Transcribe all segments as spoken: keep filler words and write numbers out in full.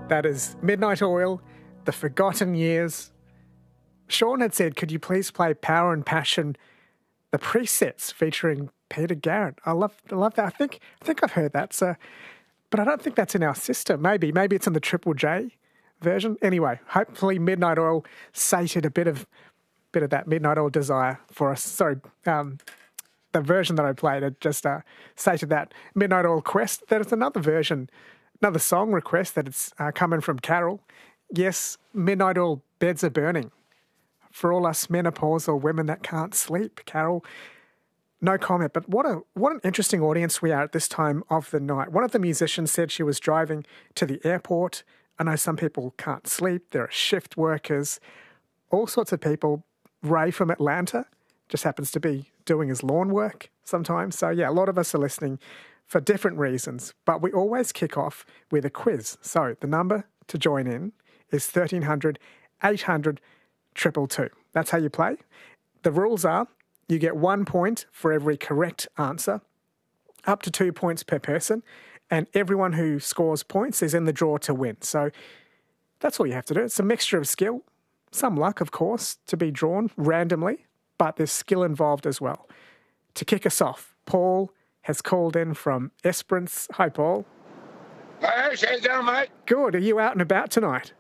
That is Midnight Oil, The Forgotten Years. Sean had said, could you please play Power and Passion, the presets featuring Peter Garrett? I love I love that. I think I think I've heard that, so, but I don't think that's in our system. Maybe. Maybe it's in the Triple J version. Anyway, hopefully Midnight Oil sated a bit of bit of that Midnight Oil desire for us. Sorry, um, the version that I played, it just uh, sated that Midnight Oil quest. There's another version, another song request that it's uh, coming from Carol. Yes, Midnight Oil, Beds Are Burning. For all us menopausal women that can't sleep, Carol, no comment. But what a what an interesting audience we are at this time of the night. One of the musicians said she was driving to the airport. I know some people can't sleep. There are shift workers, all sorts of people. Ray from Atlanta just happens to be doing his lawn work sometimes. So, yeah, a lot of us are listening for different reasons. But we always kick off with a quiz. So the number to join in is thirteen hundred, eight hundred, Triple two. That's how you play. The rules are you get one point for every correct answer, up to two points per person, and everyone who scores points is in the draw to win. So that's all you have to do. It's a mixture of skill, some luck, of course, to be drawn randomly, but there's skill involved as well. To kick us off, Paul has called in from Esperance. Hi, Paul. Hey, how you going, mate? Good. Are you out and about tonight?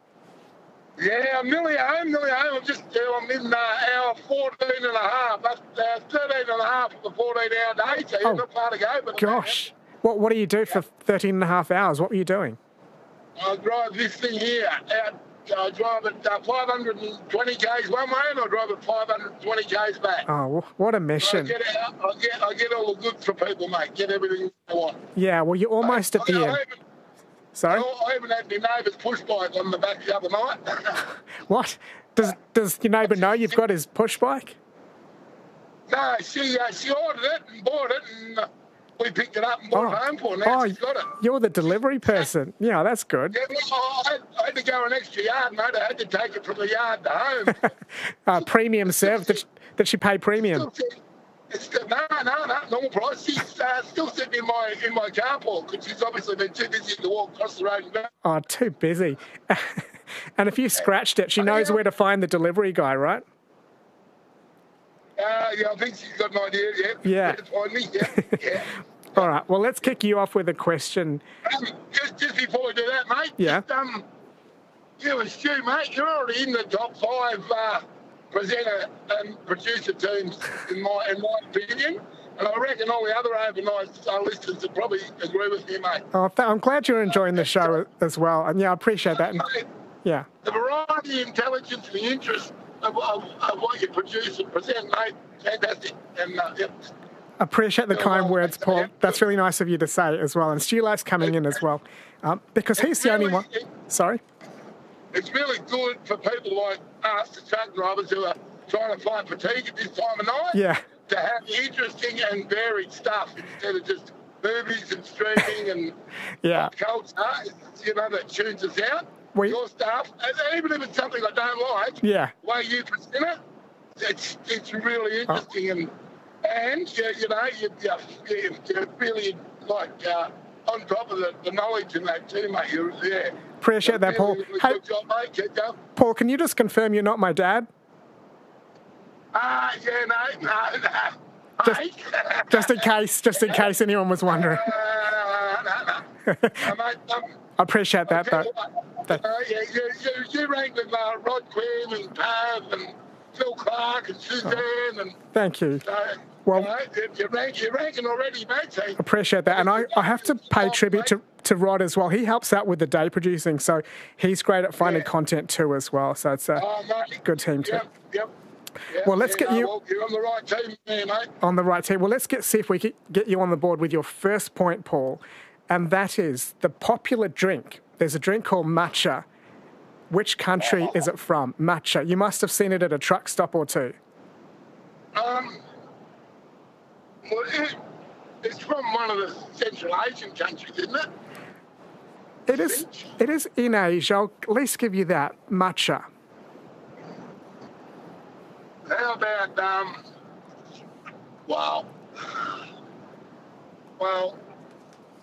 Yeah, I'm nearly home, nearly home. I'm just, uh, I'm in uh, hour fourteen and a half. That's uh, thirteen and a half of the fourteen hour day, so you've Oh, got far to go. But gosh. What What do you do for thirteen and a half hours? What were you doing? I drive this thing here out. I drive at uh, five hundred twenty k's one way, and I drive at five hundred twenty k's back. Oh, what a So I mission. get, out, I, get, I get all the goods for people, mate. Get everything I want. Yeah, well, you're almost at I, the I, end. I, even, Sorry? I even had my neighbour's push bike on the back the other night. What? Does Does your neighbour know you've got his push bike? No, she uh, she ordered it and bought it, and uh, we picked it up and brought Oh. it home for her. Now Oh, she's got it. you're the delivery person. Yeah, that's good. Yeah, well, I, had, I had to go an extra yard, mate. I had to take it from the yard to home. Uh, premium serve. Did she, did she pay premium? Still sit- It's still, no, no, no, normal price. She's uh, still sitting in my in my carpool because she's obviously been too busy to walk across the road and go. Oh, too busy. And if you scratched it, she knows where to find the delivery guy, right? Uh, yeah, I think she's got an idea. Yeah, Yeah. Where to find me. Yeah, yeah. All right, well, let's kick you off with a question. Um, just just before we do that, mate. Yeah. Just, um, you and Stu, mate, you're already in the top five uh, presenter and producer teams, in my in my opinion. And I reckon all the other overnight uh, listeners would probably agree with me, mate. Oh, th- I'm glad you're enjoying the show as well. And yeah, I appreciate that. And, Mate, yeah. the variety, intelligence, and the interest of, of, of what you produce and present, mate, fantastic. And uh, yep. Appreciate the Yeah, kind well, words, Paul. yeah. That's really nice of you to say as well. And Stu Life's coming in as well. Um, because he's the only really- one. it- Sorry? It's really good for people like us, the truck drivers, who are trying to fight fatigue at this time of night, Yeah. to have interesting and varied stuff instead of just movies and streaming and Yeah. culture, you know, that tunes us out. We- Your stuff, and even if it's something I don't like, Yeah. the way you present it, it's it's really Oh. interesting. And and you, you know, you, you, you're really like uh, on top of the, the knowledge in that too, mate. You're, yeah. Appreciate that, Paul. Really, really Hey, good job, mate. Keep going. Paul, can you just confirm you're not my dad? Ah, yeah, no, no, no. Just- Mate. Just in case, just in case anyone was wondering. Uh, no, no, no. Uh, mate, um, I appreciate that, tell though. you what, That- uh, yeah, you, you, you rank with uh, Rod Quinn and Pav and Phil Clark and Suzanne and Thank you. uh, Well- you know, you- you're, rank, you're ranking already, mate. So, Appreciate that. And I, I have to pay tribute to, to Rod as well. He helps out with the day producing, so he's great at finding Yeah. content too as well. So it's a oh, mate. good team too. Yep, yep. Yep, Well, let's yeah, get no, you- Well, you're on the right team there, mate. On the right team. Well, let's get see if we can get you on the board with your first point, Paul. And that is the popular drink. There's a drink called matcha. Which country is it from? Matcha. You must have seen it at a truck stop or two. Um, well, it, it's from one of the Central Asian countries, isn't it? It is. It is in Asia. I'll at least give you that. Matcha. How about, um, wow. Well,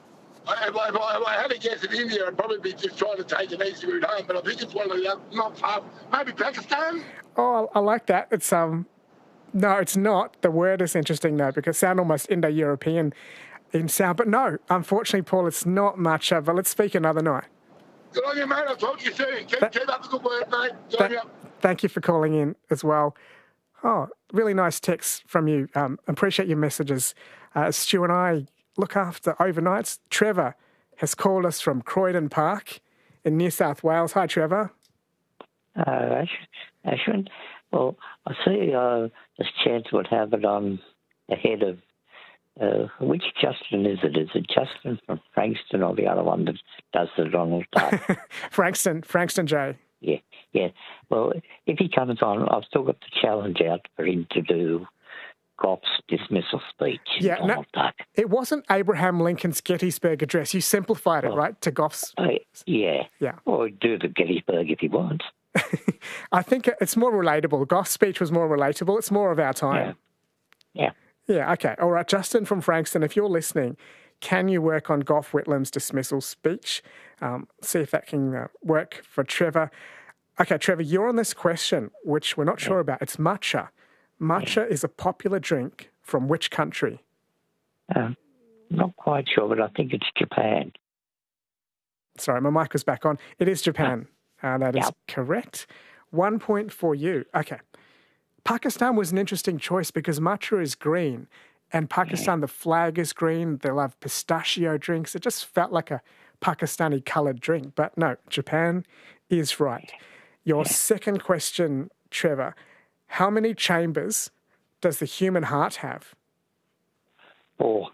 I, if, I, if I if I had to guess in India, I'd probably be just trying to take an easy route home. But I think it's one of the other, not far. Maybe Pakistan. Oh, I, I like that. It's um, no, it's not. The word is interesting though because it sounds almost Indo-European in sound. But no, unfortunately, Paul, it's not matcha. But let's speak another night. Good on you, mate. I'll talk to you soon. Keep, That, keep up the good work, mate. Good on that, you. thank you for calling in as well. Oh, really nice text from you. Um, appreciate your messages. Uh, Stu and I look after overnights. Trevor has called us from Croydon Park in New South Wales. Hi, Trevor. Uh, Ashwin, well, I see uh, this chance would have it on ahead of, uh, which Justin is it? Is it Justin from Frankston or the other one that does the Donald Duck? Frankston, Frankston J. Yeah, yeah. Well, if he comes on, I've still got the challenge out for him to do Goff's dismissal speech. Yeah, Donald no, Duck. it wasn't Abraham Lincoln's Gettysburg Address. You simplified it, Oh. right, to Goff's. Uh, yeah. Yeah. Or do the Gettysburg if he wants. I think it's more relatable. Goff's speech was more relatable. It's more of our time. Yeah. Yeah, okay. All right, Justin from Frankston, if you're listening, can you work on Gough Whitlam's dismissal speech? Um, see if that can uh, work for Trevor. Okay, Trevor, you're on this question, which we're not sure about. It's matcha. Matcha is a popular drink from which country? Um, not quite sure, but I think it's Japan. Sorry, my mic was back on. It is Japan. Uh, that is Yep. correct. One point for you. Okay. Pakistan was an interesting choice because matcha is green. And Pakistan, the flag is green. They'll have pistachio drinks. It just felt like a Pakistani coloured drink. But no, Japan is right. Your second question, Trevor. How many chambers does the human heart have? Four.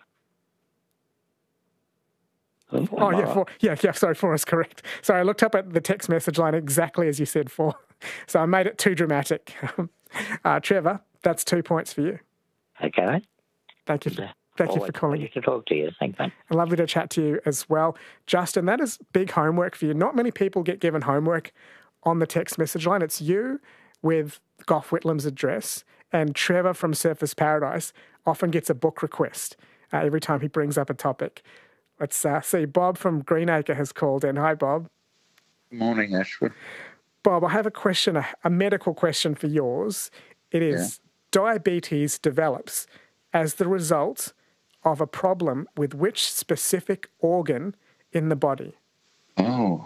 Oh, yeah, four. Yeah, yeah, sorry, four is correct. Sorry, I looked up at the text message line exactly as you said four. So I made it too dramatic. uh, Trevor, that's two points for you. Okay. Thank you for, thank you for Always calling. pleasure to talk to you. Thanks, mate. Lovely to chat to you as well. Justin, that is big homework for you. Not many people get given homework on the text message line. It's you with Gough Whitlam's address, and Trevor from Surfers Paradise often gets a book request uh, every time he brings up a topic. Let's uh, see. Bob from Greenacre has called in. Hi, Bob. Morning, Ashford. Bob, I have a question, a, a medical question for yours. It is diabetes develops as the result of a problem with which specific organ in the body? Oh,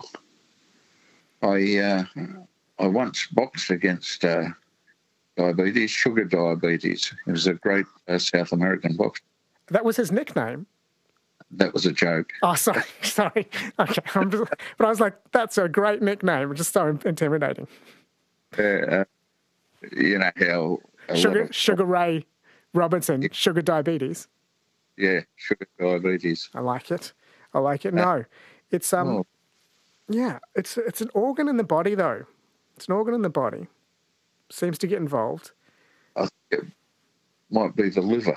I uh, I once boxed against uh, diabetes, sugar diabetes. He was a great uh, South American boxer. That was his nickname. That was a joke. Oh, sorry, sorry. Okay, I'm just, but I was like, that's a great nickname. Just so intimidating. Uh, uh, you know how a Sugar, lot of, Sugar Ray Robertson, sugar diabetes. yeah, sugar diabetes. I like it. I like it. No, it's um, Oh, yeah, it's it's an organ in the body though. It's an organ in the body. Seems to get involved. I think it might be the liver.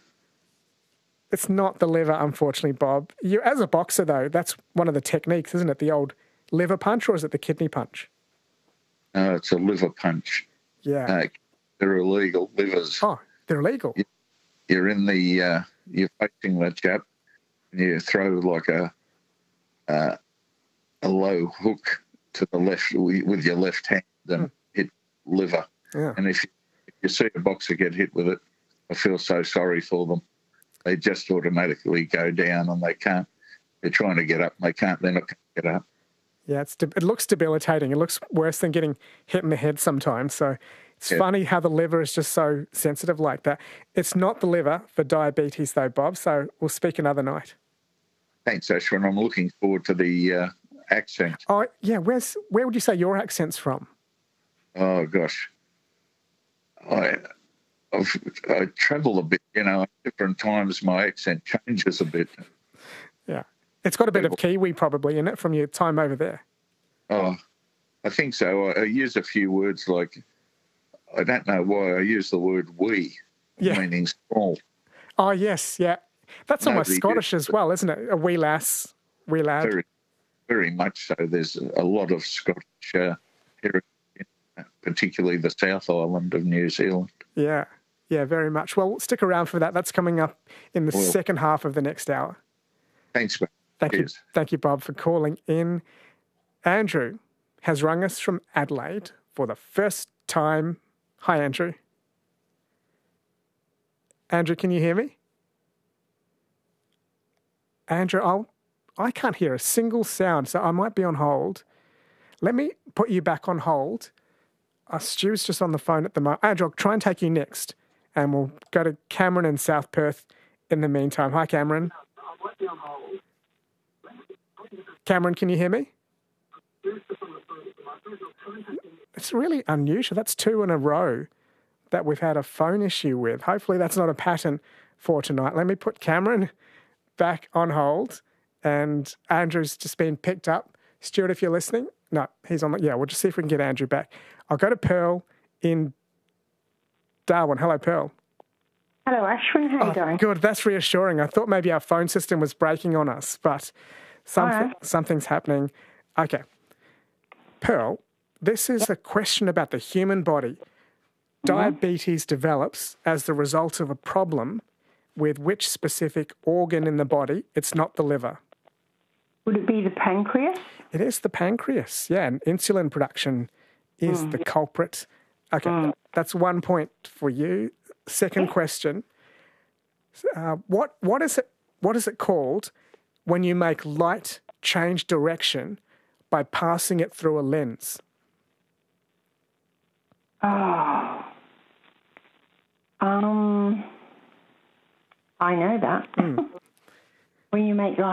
It's not the liver, unfortunately, Bob. You, as a boxer, though, that's one of the techniques, isn't it? The old liver punch, or is it the kidney punch? No, it's a liver punch. Yeah. Uh, they're illegal livers. Oh, they're illegal. You're in the, uh, you're facing the chap, and you throw like a, uh, a low hook to the left with your left hand and Hmm. hit liver. Yeah. And if you, if you see a boxer get hit with it, I feel so sorry for them. They just automatically go down and they can't. They're trying to get up and they can't. They're not going to get up. Yeah, it's de- it looks debilitating. It looks worse than getting hit in the head sometimes. So it's Yeah. funny how the liver is just so sensitive like that. It's not the liver for diabetes, though, Bob. So we'll speak another night. Thanks, Ashwin. I'm looking forward to the uh, accent. Oh, yeah. Where's where would you say your accent's from? Oh, gosh. I, I've, I travel a bit, you know, at different times my accent changes a bit. Yeah. It's got a bit of Kiwi probably in it from your time over there. Oh, I think so. I, I use a few words like, I don't know why I use the word we, Yeah. meaning small. Oh, yes. Yeah. That's almost Nobody Scottish did. as well, isn't it? A wee lass, wee lad. Very, very much so. There's a lot of Scottish uh, heritage, in, particularly the South Island of New Zealand. Yeah. Yeah, very much. Well, stick around for that. That's coming up in the Well. second half of the next hour. Thanks, mate. Thank you, Cheers. thank you, Bob, for calling in. Andrew has rung us from Adelaide for the first time. Hi, Andrew. Andrew, can you hear me? Andrew, I'll, I can't hear a single sound, so I might be on hold. Let me put you back on hold. Uh, Stu's just on the phone at the moment. Andrew, I'll try and take you next, and we'll go to Cameron in South Perth in the meantime. Hi, Cameron. Cameron, can you hear me? It's really unusual. That's two in a row that we've had a phone issue with. Hopefully that's not a pattern for tonight. Let me put Cameron back on hold, and Andrew's just been picked up. Stuart, if you're listening, no, he's on the, yeah, we'll just see if we can get Andrew back. I'll go to Pearl in Darwin. Hello, Pearl. Hello, Ashwin. How are you Oh, going? good, that's reassuring. I thought maybe our phone system was breaking on us, but something, Alright. something's happening. Okay. Pearl, this is a question about the human body. Diabetes develops as the result of a problem with which specific organ in the body? It's not the liver. Would it be the pancreas? It is the pancreas, yeah, and insulin production is the culprit. Okay, that's one point for you. Second question: uh, what what is it? What is it called when you make light change direction by passing it through a lens? Oh. Um, I know that. When you make light